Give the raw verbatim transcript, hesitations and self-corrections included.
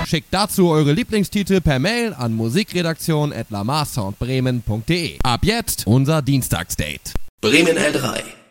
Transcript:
Schickt dazu eure Lieblingstitel per Mail an musikredaktion at lamarsoundbremen punkt de. Ab jetzt unser Dienstagsdate. Bremen L drei.